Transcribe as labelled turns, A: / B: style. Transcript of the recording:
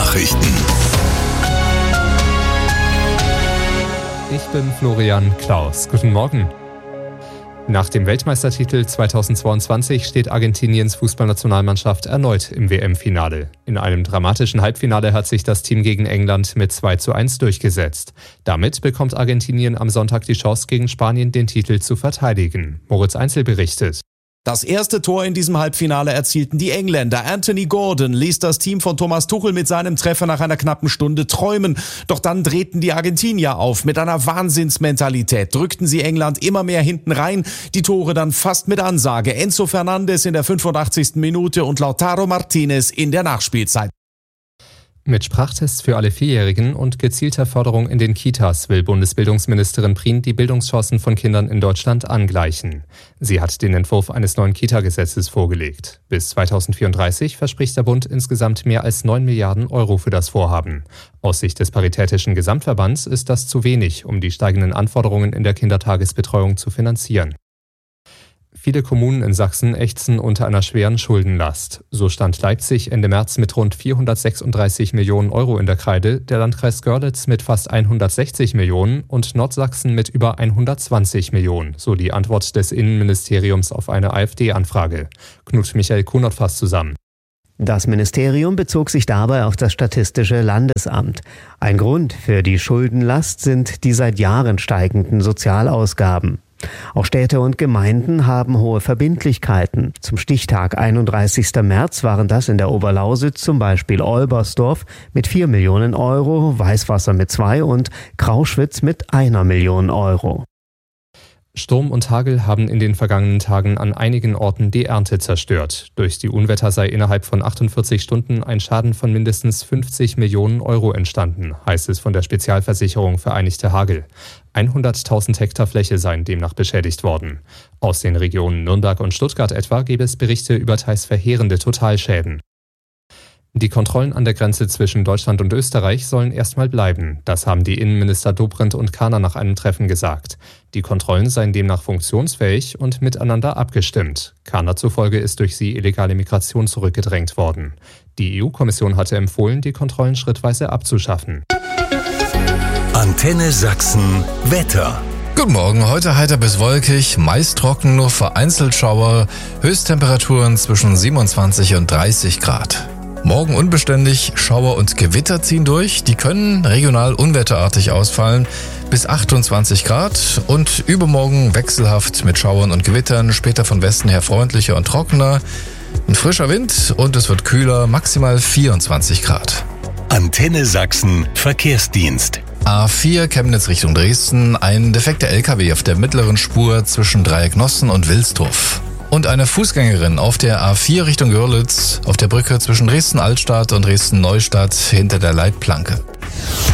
A: Nachrichten.
B: Ich bin Florian Klaus. Guten Morgen. Nach dem Weltmeistertitel 2022 steht Argentiniens Fußballnationalmannschaft erneut im WM-Finale. In einem dramatischen Halbfinale hat sich das Team gegen England mit 2:1 durchgesetzt. Damit bekommt Argentinien am Sonntag die Chance, gegen Spanien den Titel zu verteidigen. Moritz Einzel berichtet.
C: Das erste Tor in diesem Halbfinale erzielten die Engländer. Anthony Gordon ließ das Team von Thomas Tuchel mit seinem Treffer nach einer knappen Stunde träumen. Doch dann drehten die Argentinier auf. Mit einer Wahnsinnsmentalität drückten sie England immer mehr hinten rein. Die Tore dann fast mit Ansage. Enzo Fernandez in der 85. Minute und Lautaro Martinez in der Nachspielzeit.
B: Mit Sprachtests für alle Vierjährigen und gezielter Förderung in den Kitas will Bundesbildungsministerin Prien die Bildungschancen von Kindern in Deutschland angleichen. Sie hat den Entwurf eines neuen Kita-Gesetzes vorgelegt. Bis 2034 verspricht der Bund insgesamt mehr als 9 Milliarden Euro für das Vorhaben. Aus Sicht des Paritätischen Gesamtverbands ist das zu wenig, um die steigenden Anforderungen in der Kindertagesbetreuung zu finanzieren. Viele Kommunen in Sachsen ächzen unter einer schweren Schuldenlast. So stand Leipzig Ende März mit rund 436 Millionen Euro in der Kreide, der Landkreis Görlitz mit fast 160 Millionen und Nordsachsen mit über 120 Millionen, so die Antwort des Innenministeriums auf eine AfD-Anfrage. Knut Michael Kunert fasst zusammen.
D: Das Ministerium bezog sich dabei auf das Statistische Landesamt. Ein Grund für die Schuldenlast sind die seit Jahren steigenden Sozialausgaben. Auch Städte und Gemeinden haben hohe Verbindlichkeiten. Zum Stichtag 31. März waren das in der Oberlausitz zum Beispiel Olbersdorf mit 4 Millionen Euro, Weißwasser mit 2 und Krauschwitz mit 1 Million Euro.
B: Sturm und Hagel haben in den vergangenen Tagen an einigen Orten die Ernte zerstört. Durch die Unwetter sei innerhalb von 48 Stunden ein Schaden von mindestens 50 Millionen Euro entstanden, heißt es von der Spezialversicherung Vereinigte Hagel. 100.000 Hektar Fläche seien demnach beschädigt worden. Aus den Regionen Nürnberg und Stuttgart etwa gäbe es Berichte über teils verheerende Totalschäden. Die Kontrollen an der Grenze zwischen Deutschland und Österreich sollen erstmal bleiben. Das haben die Innenminister Dobrindt und Kahner nach einem Treffen gesagt. Die Kontrollen seien demnach funktionsfähig und miteinander abgestimmt. Kahner zufolge ist durch sie illegale Migration zurückgedrängt worden. Die EU-Kommission hatte empfohlen, die Kontrollen schrittweise abzuschaffen.
A: Antenne Sachsen Wetter.
E: Guten Morgen, heute heiter bis wolkig, meist trocken, nur vereinzelt Schauer, Höchsttemperaturen zwischen 27 und 30 Grad. Morgen unbeständig, Schauer und Gewitter ziehen durch, die können regional unwetterartig ausfallen, bis 28 Grad und übermorgen wechselhaft mit Schauern und Gewittern, später von Westen her freundlicher und trockener, ein frischer Wind und es wird kühler, maximal 24 Grad.
A: Antenne Sachsen Verkehrsdienst.
E: A4 Chemnitz Richtung Dresden, ein defekter LKW auf der mittleren Spur zwischen Dreiecknossen und Wilsdruff. Und eine Fußgängerin auf der A4 Richtung Görlitz auf der Brücke zwischen Dresden-Altstadt und Dresden-Neustadt hinter der Leitplanke.